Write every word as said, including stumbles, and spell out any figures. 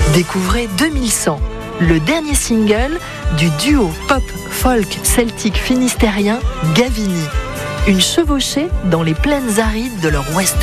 Découvrez deux mille cent, le dernier single du duo pop-folk celtique finistérien Gavini. Une chevauchée dans les plaines arides de leur ouest.